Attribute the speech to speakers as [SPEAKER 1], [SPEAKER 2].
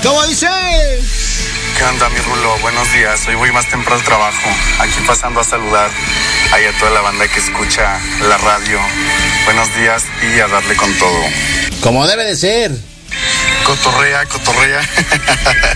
[SPEAKER 1] ¿Cómo dice?
[SPEAKER 2] ¿Qué onda, mi Rulo? Buenos días. Hoy voy más temprano al trabajo. Aquí pasando a saludar ahí a toda la banda que escucha la radio. Buenos días y a darle con todo.
[SPEAKER 1] Como debe de ser.
[SPEAKER 2] Cotorrea, cotorrea.